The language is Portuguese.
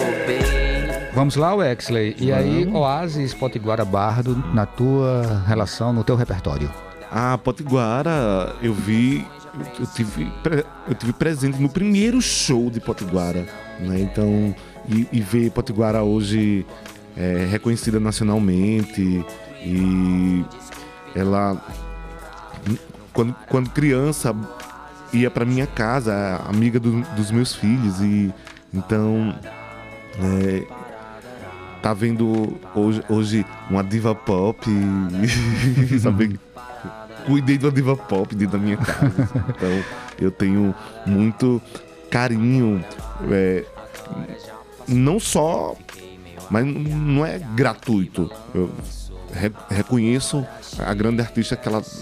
Vamos lá, Wexley. E aí, Oasis, Potiguara, Bardo, na tua relação, no teu repertório? A Potiguara, eu tive presente no primeiro show de Potiguara, né? Então, e ver Potiguara hoje reconhecida nacionalmente, e ela, quando criança, ia para minha casa, amiga dos meus filhos, e então tá vendo hoje uma diva pop, sabe? Cuidei de uma diva pop dentro da minha casa. Então eu tenho muito carinho, não só, mas não é gratuito. Eu reconheço a grande artista que ela